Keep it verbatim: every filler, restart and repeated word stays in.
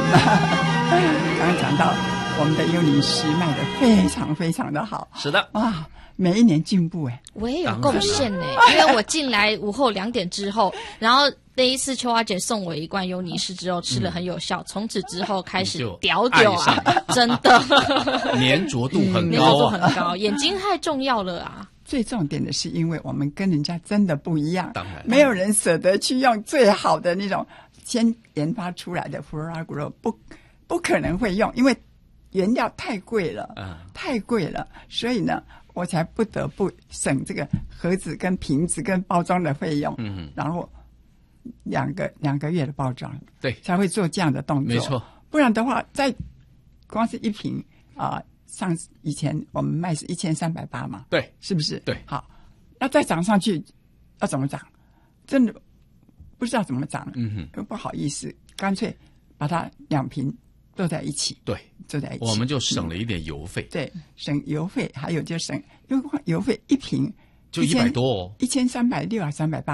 刚刚讲到我们的幽灵石卖得非常非常的好， 是的啊，每一年进步哎。 我也有贡献呢，因为我进来午后两点之后，然后那一次秋花姐送我一罐幽尼士之后，吃了很有效，从、嗯、此之后开始屌屌啊，真的粘着度很高、啊， 粘着度很高，眼睛太重要了啊。 最重点的是，因为我们跟人家真的不一样， 当然没有人舍得去用最好的那种先研发出来的 Flora Grow， 不不可能会用，因为原料太贵了，嗯、太贵了，所以呢，我才不得不省这个盒子跟瓶子跟包装的费用，嗯，然后两个两个月的包装， 对， 才会做这样的动作， 没错， 不然的话，在光是一瓶啊。呃上以前我们卖是一千三百八嘛， 对， 是不是？ 对， 好，那再涨上去要怎么涨？真的不知道怎么涨了。嗯哼，不好意思，干脆把它两瓶都在一起， 对， 都在一起， 我们就省了一点邮费。 嗯、对，省邮费，还有就省，因为邮费一瓶就一百多哦， 一千三百六啊，三百八。